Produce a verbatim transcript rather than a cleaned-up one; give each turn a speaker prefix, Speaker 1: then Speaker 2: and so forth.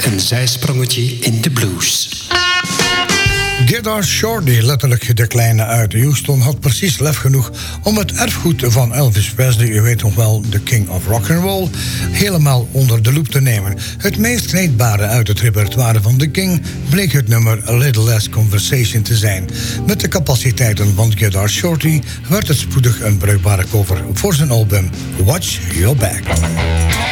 Speaker 1: Een zijsprongetje in de blues.
Speaker 2: Get Our Shorty, letterlijk de kleine uit Houston, had precies lef genoeg om het erfgoed van Elvis Presley, u weet nog wel, de King of Rock'n'Roll, helemaal onder de loep te nemen. Het meest kneedbare uit het repertoire van de King bleek het nummer A Little Less Conversation te zijn. Met de capaciteiten van Get Our Shorty werd het spoedig een bruikbare cover voor zijn album Watch Your Back.